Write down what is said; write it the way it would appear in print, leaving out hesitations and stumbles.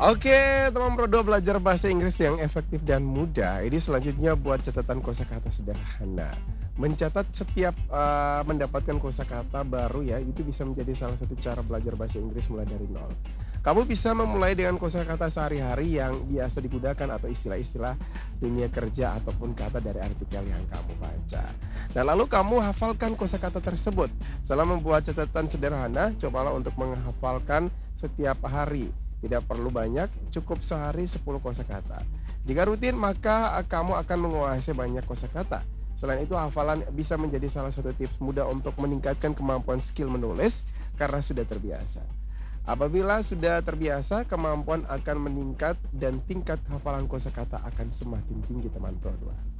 Oke, teman Pro 2 belajar bahasa Inggris yang efektif dan mudah. Ini selanjutnya buat catatan kosakata sederhana. Mencatat setiap mendapatkan kosakata baru ya, itu bisa menjadi salah satu cara belajar bahasa Inggris mulai dari nol. Kamu bisa memulai dengan kosakata sehari-hari yang biasa digunakan atau istilah-istilah dunia kerja ataupun kata dari artikel yang kamu baca. Nah, lalu kamu hafalkan kosakata tersebut. Setelah membuat catatan sederhana, cobalah untuk menghafalkan setiap hari. Tidak perlu banyak, cukup sehari 10 kosakata. Jika rutin, maka kamu akan menguasai banyak kosakata. Selain itu, hafalan bisa menjadi salah satu tips mudah untuk meningkatkan kemampuan skill menulis karena sudah terbiasa. Apabila sudah terbiasa, kemampuan akan meningkat dan tingkat hafalan kosakata akan semakin tinggi teman Pro 2.